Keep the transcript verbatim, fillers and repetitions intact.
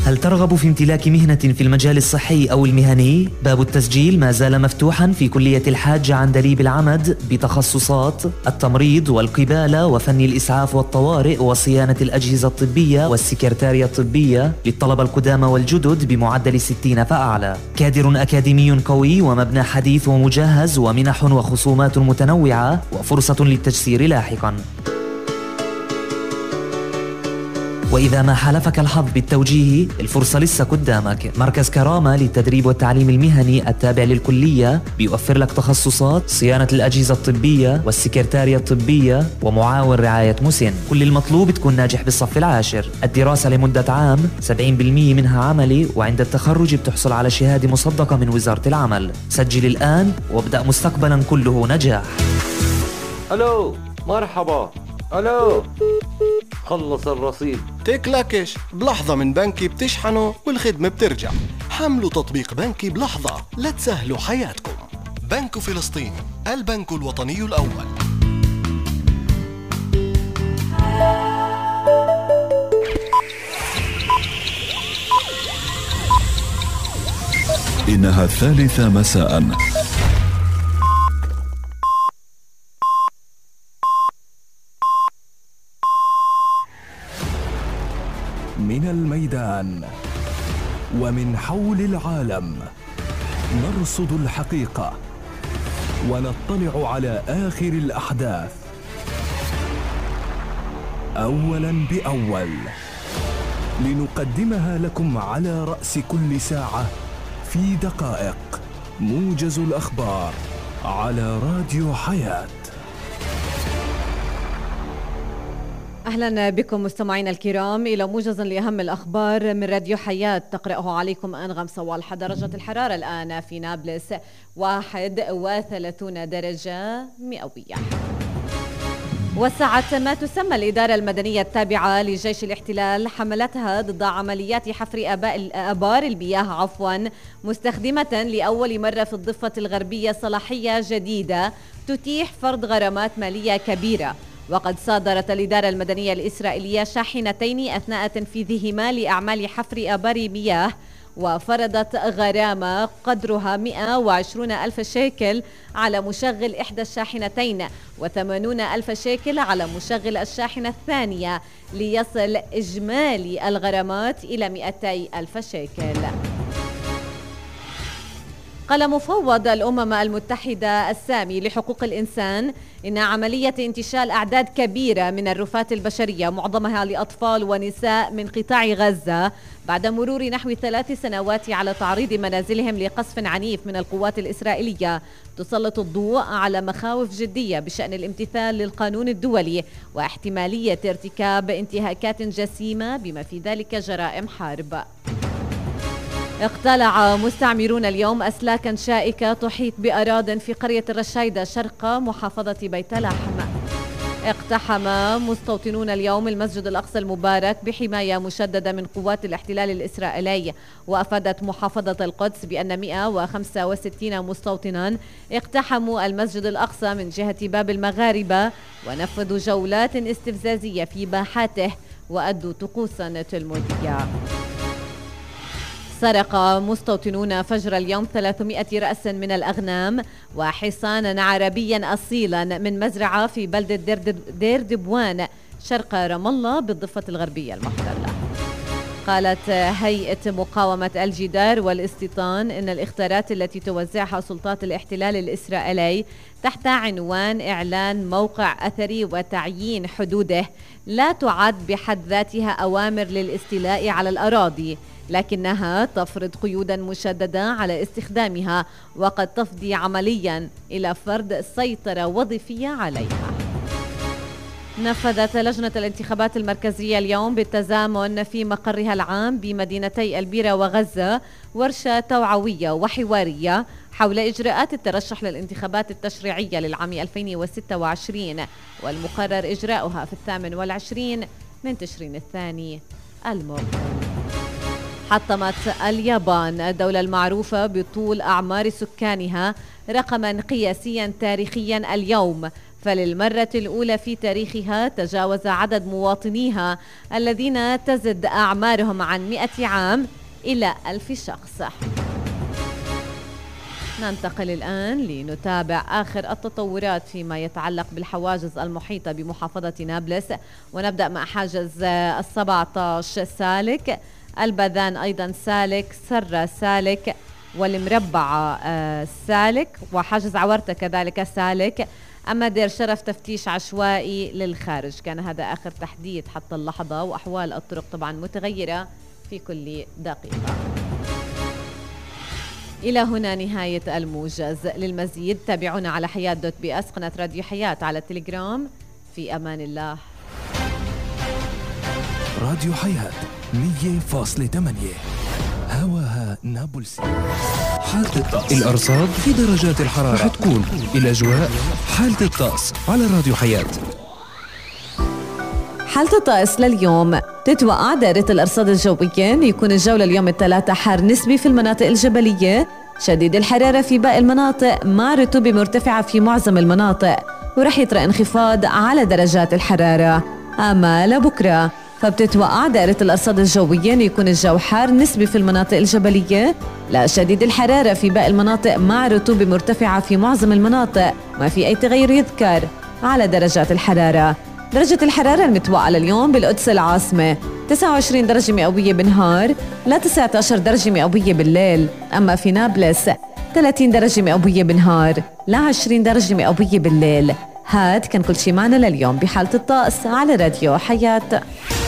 هل ترغب في امتلاك مهنة في المجال الصحي أو المهني؟ باب التسجيل ما زال مفتوحا في كلية الحاج عندليب العمد بتخصصات التمريض والقبالة وفن الإسعاف والطوارئ وصيانة الأجهزة الطبية والسكرتارية الطبية للطلبة القدامى والجدد بمعدل ستين فأعلى. كادر أكاديمي قوي ومبنى حديث ومجهز ومنح وخصومات متنوعة وفرصة للتجسير لاحقا. وإذا ما حالفك الحظ بالتوجيه الفرصة لسه قدامك. مركز كرامة للتدريب والتعليم المهني التابع للكلية بيوفر لك تخصصات صيانة الأجهزة الطبية والسكرتارية الطبية ومعاون رعاية مسن. كل المطلوب تكون ناجح بالصف العاشر. الدراسة لمدة عام، سبعين بالمئة منها عملي، وعند التخرج بتحصل على شهادة مصدقة من وزارة العمل. سجل الآن وابدأ مستقبلا كله نجاح. ألو، مرحبا. ألو، خلص الرصيد. تكلكش بلحظة من بنكي بتشحنه والخدمة بترجع. حملوا تطبيق بنكي بلحظة لتسهلوا حياتكم. بنك فلسطين، البنك الوطني الأول. إنها الثالثة مساء. من الميدان ومن حول العالم نرصد الحقيقة ونطلع على آخر الأحداث أولاً بأول، لنقدمها لكم على رأس كل ساعة في دقائق. موجز الأخبار على راديو حياة. أهلا بكم مستمعينا الكرام إلى موجز لأهم الأخبار من راديو حياة، تقرأه عليكم أنغم صوالح. درجة الحرارة الآن في نابلس واحد وثلاثون درجة مئوية. وسعت ما تسمى الإدارة المدنية التابعة لجيش الاحتلال حملتها ضد عمليات حفر آبار المياه عفوا مستخدمة لأول مرة في الضفة الغربية صلاحية جديدة تتيح فرض غرامات مالية كبيرة. وقد صادرت الإدارة المدنية الإسرائيلية شاحنتين أثناء تنفيذهما لأعمال حفر آبار مياه، وفرضت غرامة قدرها مئة وعشرين ألف شيكل على مشغل إحدى الشاحنتين وثمانين ألف شيكل على مشغل الشاحنة الثانية، ليصل إجمالي الغرامات إلى مئتي ألف شيكل. قال مفوض الأمم المتحدة السامي لحقوق الإنسان إن عملية انتشال أعداد كبيرة من الرفات البشرية معظمها لأطفال ونساء من قطاع غزة بعد مرور نحو ثلاث سنوات على تعريض منازلهم لقصف عنيف من القوات الإسرائيلية تسلط الضوء على مخاوف جدية بشأن الامتثال للقانون الدولي واحتمالية ارتكاب انتهاكات جسيمة بما في ذلك جرائم حرب. اقتلع مستعمرون اليوم أسلاكا شائكة تحيط بأراضٍ في قرية الرشايدة شرق محافظة بيت لحم. اقتحم مستوطنون اليوم المسجد الأقصى المبارك بحماية مشددة من قوات الاحتلال الإسرائيلي. وأفادت محافظة القدس بأن مئة وخمسة وستين مستوطنا اقتحموا المسجد الأقصى من جهة باب المغاربة ونفذوا جولات استفزازية في باحاته وأدوا طقوسا تلمودية. سرق مستوطنون فجر اليوم ثلاثمائة رأس من الأغنام وحصانا عربيا أصيلا من مزرعة في بلدة دير دبوان شرق رام الله بالضفة الغربية المحتلة. قالت هيئة مقاومة الجدار والاستيطان إن الإخطارات التي توزعها سلطات الاحتلال الإسرائيلي تحت عنوان إعلان موقع أثري وتعيين حدوده لا تعد بحد ذاتها أوامر للاستيلاء على الأراضي، لكنها تفرض قيودا مشددة على استخدامها وقد تفضي عمليا إلى فرض سيطرة وظيفية عليها. نفذت لجنة الانتخابات المركزية اليوم بالتزامن في مقرها العام بمدينتي البيرة وغزة ورشة توعوية وحوارية حول إجراءات الترشح للانتخابات التشريعية للعام ألفين وستة وعشرين، والمقرر إجراؤها في الثامن والعشرين من تشرين الثاني المقبل. حطمت اليابان الدولة المعروفة بطول أعمار سكانها رقما قياسيا تاريخيا اليوم فللمرة الأولى في تاريخها تجاوز عدد مواطنيها الذين تزد أعمارهم عن مئة عام إلى ألف شخص. ننتقل الآن لنتابع آخر التطورات فيما يتعلق بالحواجز المحيطة بمحافظة نابلس، ونبدأ مع حاجز السبعة عشر سالك، البذان أيضا سالك، سرة سالك، والمربعة سالك، وحاجز عورتة كذلك سالك. أما دير شرف تفتيش عشوائي للخارج. كان هذا آخر تحديث حتى اللحظة، وأحوال الطرق طبعا متغيرة في كل دقيقة. إلى هنا نهاية الموجز. للمزيد تابعونا على حياة دوت بي اس قناة راديو حياة على التليجرام. في أمان الله. راديو حياة مية فاصلة ثمانية هواها نابلسي. حالة الطقس، الأرصاد في درجات الحرارة حتكون الأجواء. حالة الطقس على راديو حياة. حالة الطقس لليوم تتوقع دائرة الأرصاد الجوية أن يكون الجو لليوم الثلاثاء حار نسبي في المناطق الجبلية، شديد الحرارة في باقي المناطق مع رطوبة مرتفعة في معظم المناطق، ورح يطرأ انخفاض على درجات الحرارة. أما لبكرة فبتتوقع دائرة الأرصاد الجوية أن يكون الجو حار نسبي في المناطق الجبلية، لا شديد الحرارة في باقي المناطق مع رطوبة مرتفعة في معظم المناطق، ما في أي تغير يذكر على درجات الحرارة. درجة الحرارة المتوقعة لليوم بالقدس العاصمة تسعة وعشرين درجة مئوية بالنهار ل تسعة عشر درجة مئوية بالليل. أما في نابلس ثلاثين درجة مئوية بالنهار ل عشرين درجة مئوية بالليل. هاد كان كل شي معنا لليوم بحالة الطقس على راديو حياة.